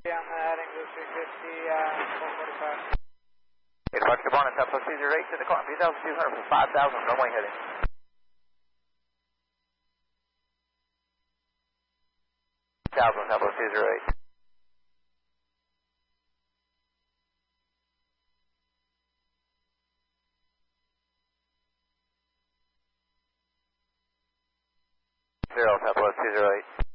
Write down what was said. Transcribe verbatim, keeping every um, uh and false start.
I'm heading to three fifty, uh, four forty-five. eight Fox, good morning, Tempo two zero eight to the car, three thousand two hundred for five thousand, runway heading. five thousand, Tempo two zero eight. Zero, Tempo two zero eight.